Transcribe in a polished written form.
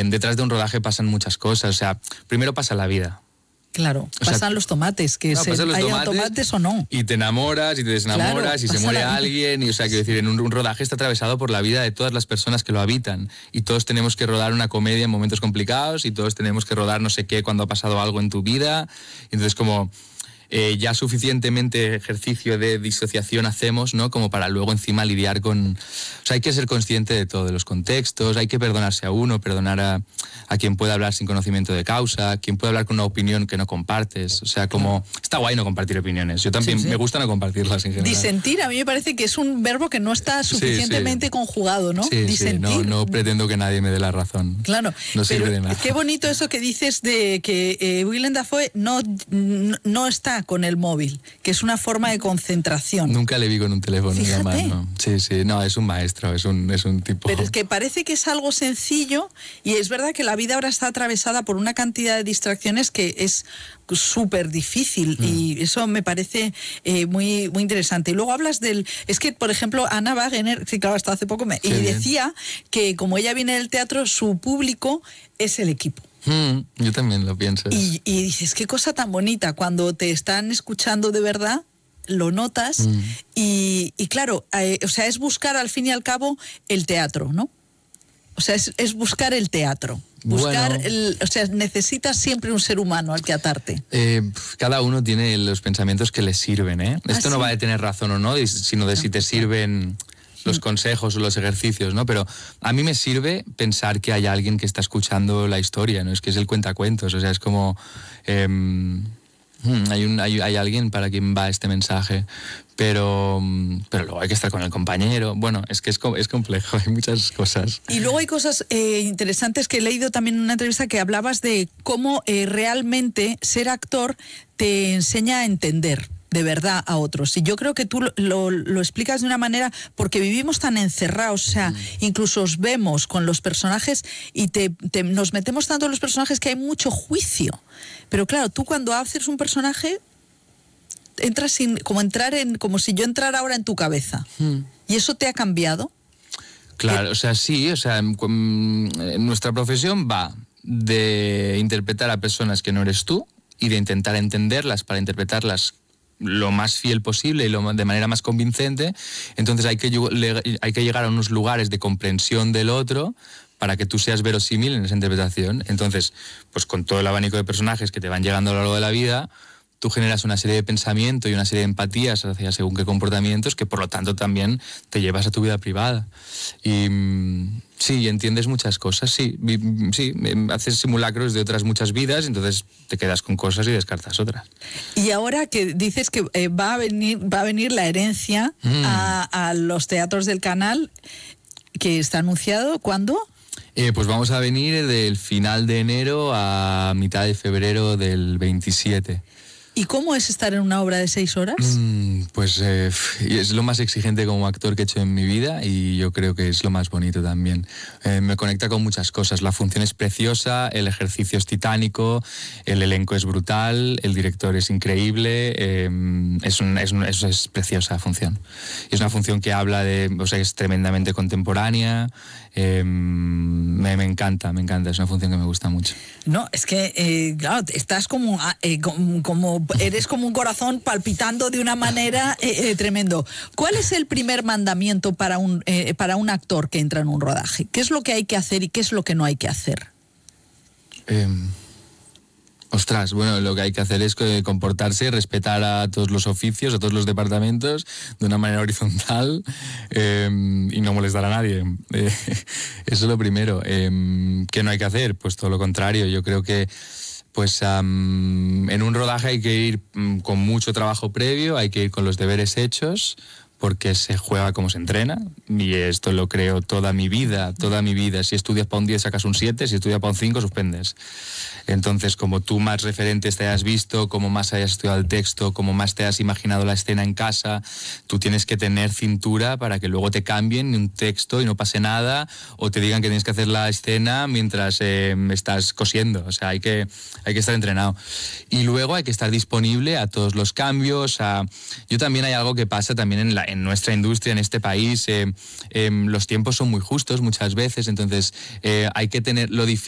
detrás de un rodaje pasan muchas cosas. O sea, primero pasa la vida. Claro, pasan los tomates, que haya tomates o no. Y te enamoras y te desenamoras, claro, y se muere alguien. Y, o sea, quiero decir, en un rodaje está atravesado por la vida de todas las personas que lo habitan. Y todos tenemos que rodar una comedia en momentos complicados y todos tenemos que rodar no sé qué cuando ha pasado algo en tu vida. Entonces, como... ya suficientemente ejercicio de disociación hacemos, ¿no? Como para luego encima lidiar con... O sea, hay que ser consciente de todo, de los contextos, hay que perdonarse a uno, perdonar a quien puede hablar sin conocimiento de causa, quien puede hablar con una opinión que no compartes. O sea, como... Está guay no compartir opiniones. Yo también me gusta no compartirlas en general. Disentir, a mí me parece que es un verbo que no está suficientemente conjugado, ¿no? Disentir. No pretendo que nadie me dé la razón. Claro. No sirve de nada. Qué bonito eso que dices de que Willem Dafoe no está con el móvil, que es una forma de concentración. Nunca le vi con un teléfono. Además, ¿no? Sí, no, es un maestro, es un tipo... Pero es que parece que es algo sencillo y es verdad que la vida ahora está atravesada por una cantidad de distracciones que es súper difícil y eso me parece muy, muy interesante. Y luego hablas del... Es que, por ejemplo, Anna Wagener, sí, claro, hasta hace poco, y decía que como ella viene del teatro, su público es el equipo. Yo también lo pienso. Y dices, qué cosa tan bonita, cuando te están escuchando de verdad, lo notas y claro, o sea, es buscar al fin y al cabo el teatro, ¿no? O sea, es buscar el teatro. Buscar o sea, necesitas siempre un ser humano al que atarte. Cada uno tiene los pensamientos que le sirven, ¿eh? Esto no va de tener razón o no, sino de si te sirven... los consejos o los ejercicios, ¿no? Pero a mí me sirve pensar que hay alguien que está escuchando la historia, ¿no? Es que es el cuentacuentos, o sea, es como... hay alguien para quien va este mensaje, pero luego hay que estar con el compañero. Bueno, es que es complejo, hay muchas cosas. Y luego hay cosas interesantes que he leído también en una entrevista que hablabas de cómo realmente ser actor te enseña a entender de verdad a otros. Y yo creo que tú lo explicas de una manera, porque vivimos tan encerrados, o sea, incluso os vemos con los personajes y nos metemos tanto en los personajes que hay mucho juicio. Pero claro, tú cuando haces un personaje, entras como si yo entrara ahora en tu cabeza. ¿Y eso te ha cambiado? Claro, o sea, sí, o sea, nuestra profesión va de interpretar a personas que no eres tú y de intentar entenderlas para interpretarlas lo más fiel posible y de manera más convincente. Entonces hay que llegar a unos lugares de comprensión del otro para que tú seas verosímil en esa interpretación. Entonces, pues con todo el abanico de personajes que te van llegando a lo largo de la vida, tú generas una serie de pensamiento y una serie de empatías hacia según qué comportamientos que por lo tanto también te llevas a tu vida privada. Y sí, entiendes muchas cosas, sí, haces simulacros de otras muchas vidas, entonces te quedas con cosas y descartas otras. Y ahora que dices que va a venir la herencia a los teatros del Canal, que está anunciado, ¿cuándo? Pues vamos a venir del final de enero a mitad de febrero del 27. ¿Y cómo es estar en una obra de 6 horas? Pues es lo más exigente como actor que he hecho en mi vida y yo creo que es lo más bonito también. Me conecta con muchas cosas. La función es preciosa, el ejercicio es titánico, el elenco es brutal, el director es increíble, es preciosa función. Es una función que habla o sea, es tremendamente contemporánea. Me encanta, es una función que me gusta mucho. No, es que, claro, estás eres como un corazón palpitando de una manera tremendo. ¿Cuál es el primer mandamiento para un actor que entra en un rodaje? ¿Qué es lo que hay que hacer y qué es lo que no hay que hacer? Ostras, bueno, lo que hay que hacer es comportarse, respetar a todos los oficios, a todos los departamentos, de una manera horizontal y no molestar a nadie. Eso es lo primero. ¿Qué no hay que hacer? Pues todo lo contrario. Yo creo que en un rodaje hay que ir con mucho trabajo previo, hay que ir con los deberes hechos, porque se juega como se entrena, y esto lo creo toda mi vida. Si estudias para un 10 sacas un 7, si estudias para un 5 suspendes. Entonces, como tú más referentes te hayas visto, como más hayas estudiado el texto, como más te has imaginado la escena en casa, tú tienes que tener cintura para que luego te cambien un texto y no pase nada, o te digan que tienes que hacer la escena mientras estás cosiendo. O sea, hay que estar entrenado. Y luego hay que estar disponible a todos los cambios. Yo también hay algo que pasa también en nuestra industria, en este país, los tiempos son muy justos muchas veces, entonces hay que tener lo difícil.